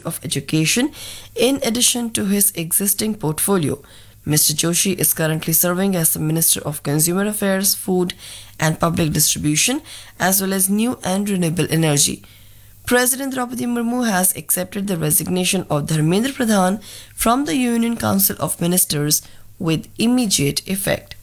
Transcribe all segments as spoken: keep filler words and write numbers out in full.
of Education in addition to his existing portfolio. Mister Joshi is currently serving as the Minister of Consumer Affairs, Food and Public Distribution, as well as New and Renewable Energy. President Draupadi Murmu has accepted the resignation of Dharmendra Pradhan from the Union Council of Ministers with immediate effect.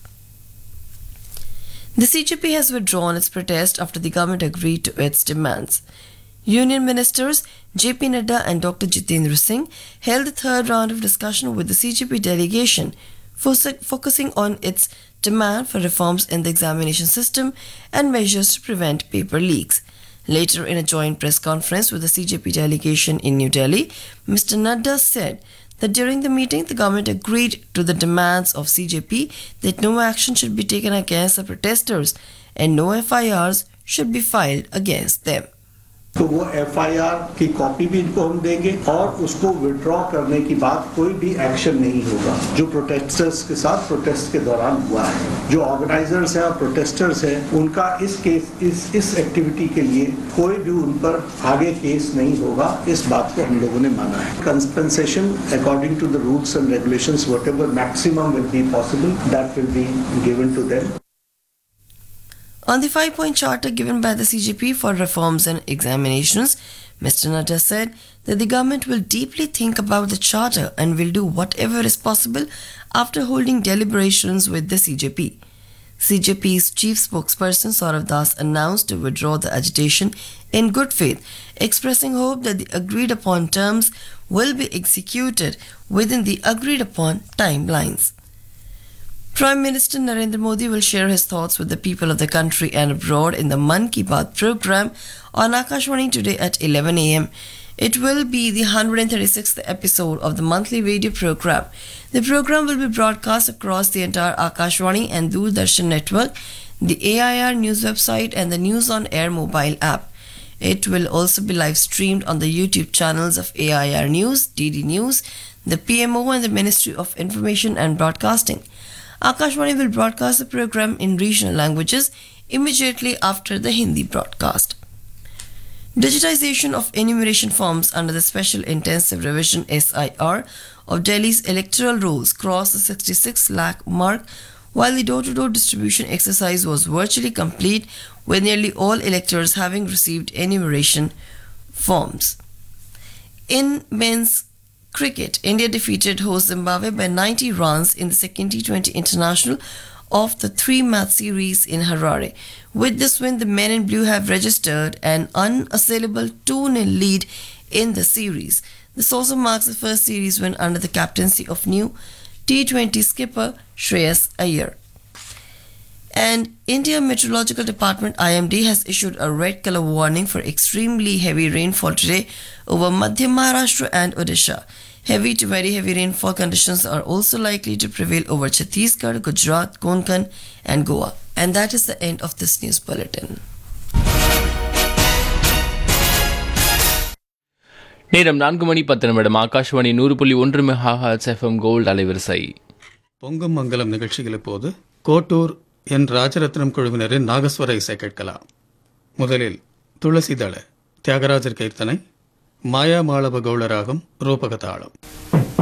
The C J P has withdrawn its protest after the government agreed to its demands. Union ministers J P Nadda and Doctor Jitendra Singh held the third round of discussion with the C J P delegation, focusing on its demand for reforms in the examination system and measures to prevent paper leaks. Later, in a joint press conference with the C J P delegation in New Delhi, Mister Nadda said that during the meeting, the government agreed to the demands of C J P that no action should be taken against the protesters and no F I Rs should be filed against them. तो वो F I R की copy भी इनको हम देंगे और उसको withdraw करने की बात कोई भी एक्शन नहीं होगा जो प्रोटेस्टर्स के साथ प्रोटेस्ट के दौरान हुआ है। जो ऑर्गेनाइजर्स हैं और प्रोटेस्टर्स हैं उनका इस केस इस इस एक्टिविटी के लिए कोई भी उन पर आगे केस नहीं होगा, इस बात को हम लोगों ने माना है। Compensation according to the rules and regulations whatever maximum will be possible that will be given to them. On the five-point charter given by the C J P for reforms and examinations, Mister Nadda said that the government will deeply think about the charter and will do whatever is possible after holding deliberations with the C J P. C J P's chief spokesperson Saurav Das announced to withdraw the agitation in good faith, expressing hope that the agreed upon terms will be executed within the agreed upon timelines. Prime Minister Narendra Modi will share his thoughts with the people of the country and abroad in the Mann Ki Baat program on Akashvani today at eleven a m. It will be the one hundred thirty-sixth episode of the monthly radio program. The program will be broadcast across the entire Akashvani and Doordarshan network, the A I R News website and the News on Air mobile app. It will also be live streamed on the YouTube channels of A I R News, D D News, the P M O and the Ministry of Information and Broadcasting. Akashvani will broadcast the program in regional languages immediately after the Hindi broadcast. Digitization of enumeration forms under the Special Intensive Revision S I R of Delhi's electoral rolls crossed the sixty-six lakh mark, while the door-to-door distribution exercise was virtually complete, with nearly all electors having received enumeration forms. In men's cricket, India defeated host Zimbabwe by ninety runs in the second T twenty international of the three-match series in Harare. With this win, the men in blue have registered an unassailable two nil lead in the series. This also marks the first series win under the captaincy of new T twenty skipper Shreyas Iyer. And India Meteorological Department I M D has issued a red color warning for extremely heavy rainfall today over Madhya Maharashtra and Odisha. Heavy to very heavy rainfall conditions are also likely to prevail over Chhattisgarh, Gujarat, Konkan and Goa. And that is the end of this news bulletin. நேரம் நான்கு மணி பத்து நிமிடம். ஆகாஷ்வாணி நூறு புள்ளி ஒன்று megahertz FM gold அலைவரிசை. பொங்கும் மங்கலம் நிகழ்ச்சிகள் இப்போது கோட்டூர் என் ராஜரத்னம் குழுவினரின் நாகஸ்வர இசை கேட்கலாம். முதலில் துளசிதள தியாகராஜர் கீர்த்தனை, மாயா மாளவ கௌளராகம், ரூபகதாளம்.